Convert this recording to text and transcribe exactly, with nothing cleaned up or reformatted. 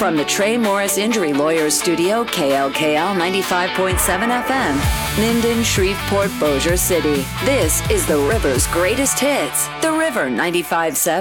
From the Trey Morris Injury Lawyers Studio, K L K L ninety-five point seven F M, Minden, Shreveport, Bossier City. This is the River's greatest hits. The River ninety-five point seven.